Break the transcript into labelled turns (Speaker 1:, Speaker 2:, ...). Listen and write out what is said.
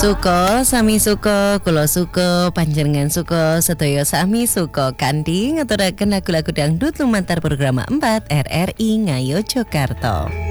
Speaker 1: Suka, sami suka, kula suka, panjenengan suka, sedaya sami suka kanthi ngaturaken lagu-lagu dangdut lumantar program 4 RRI Ngayogyakarta.